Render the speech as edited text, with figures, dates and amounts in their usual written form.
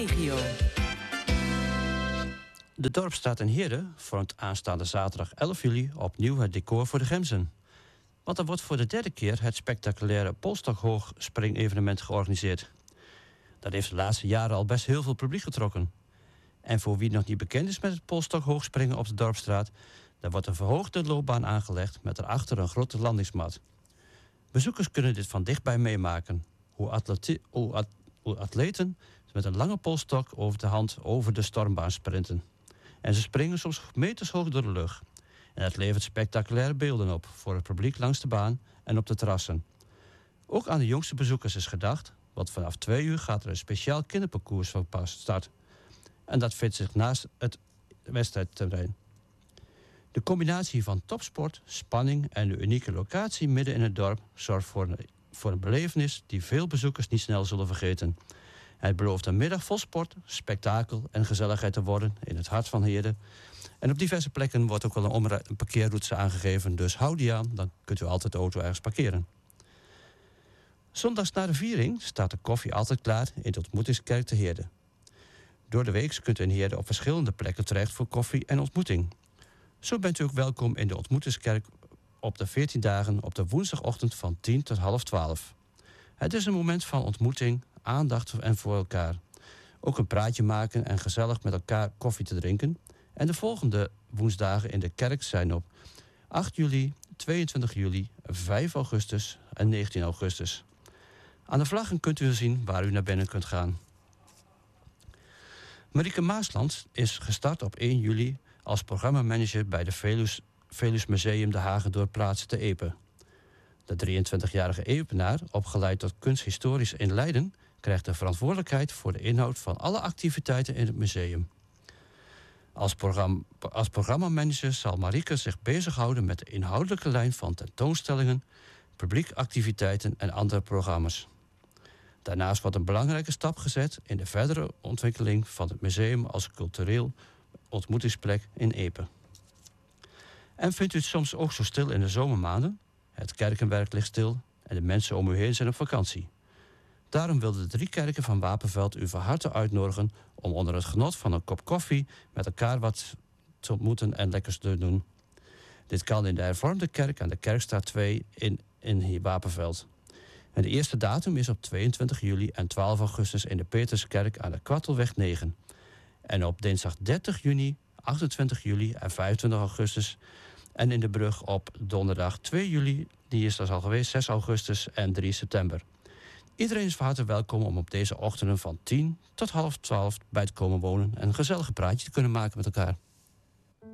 regio. De Dorpsstraat in Heerde vormt aanstaande zaterdag 11 juli opnieuw het decor voor de Gemzen. Want er wordt voor de derde keer het spectaculaire polstokhoog springevenement georganiseerd. Dat heeft de laatste jaren al best heel veel publiek getrokken. En voor wie nog niet bekend is met het polstokhoogsspringen op de Dorpsstraat, daar wordt een verhoogde loopbaan aangelegd met erachter een grote landingsmat. Bezoekers kunnen dit van dichtbij meemaken. Hoe atleten met een lange polstok over de hand over de stormbaan sprinten. En ze springen soms meters hoog door de lucht. En dat levert spectaculaire beelden op voor het publiek langs de baan en op de terrassen. Ook aan de jongste bezoekers is gedacht, want vanaf 2 uur gaat er een speciaal kinderparcours van start. En dat vindt zich naast het wedstrijdterrein. De combinatie van topsport, spanning en de unieke locatie midden in het dorp zorgt voor een belevenis die veel bezoekers niet snel zullen vergeten. Het belooft een middag vol sport, spektakel en gezelligheid te worden in het hart van Heerde. En op diverse plekken wordt ook wel een parkeerroute aangegeven, dus houd die aan, dan kunt u altijd de auto ergens parkeren. Zondags na de viering staat de koffie altijd klaar in de ontmoetingskerk te Heerde. Door de week kunt u in Heerde op verschillende plekken terecht voor koffie en ontmoeting. Zo bent u ook welkom in de ontmoetingskerk op de 14 dagen op de woensdagochtend van 10 tot half 12. Het is een moment van ontmoeting, aandacht en voor elkaar. Ook een praatje maken en gezellig met elkaar koffie te drinken. En de volgende woensdagen in de kerk zijn op 8 juli, 22 juli, 5 augustus en 19 augustus. Aan de vlaggen kunt u zien waar u naar binnen kunt gaan. Marieke Maasland is gestart op 1 juli als programmamanager bij de Veluws Museum De Hagedorp Plaats te Epe. De 23-jarige Epenaar, opgeleid tot kunsthistorisch in Leiden, krijgt de verantwoordelijkheid voor de inhoud van alle activiteiten in het museum. Als programmamanager zal Marieke zich bezighouden met de inhoudelijke lijn van tentoonstellingen, publiekactiviteiten en andere programma's. Daarnaast wordt een belangrijke stap gezet in de verdere ontwikkeling van het museum als cultureel ontmoetingsplek in Epe. En vindt u het soms ook zo stil in de zomermaanden? Het kerkenwerk ligt stil en de mensen om u heen zijn op vakantie. Daarom wilden de 3 kerken van Wapenveld u van harte uitnodigen om onder het genot van een kop koffie met elkaar wat te ontmoeten en lekkers te doen. Dit kan in de hervormde kerk aan de Kerkstraat 2 in Wapenveld. En de eerste datum is op 22 juli en 12 augustus in de Peterskerk aan de Kwartelweg 9. En op dinsdag 30 juni, 28 juli en 25 augustus. En in de Brug op donderdag 2 juli, die is dus al geweest, 6 augustus en 3 september. Iedereen is van harte welkom om op deze ochtenden van 10 tot half 12 bij te komen wonen en een gezellig praatje te kunnen maken met elkaar.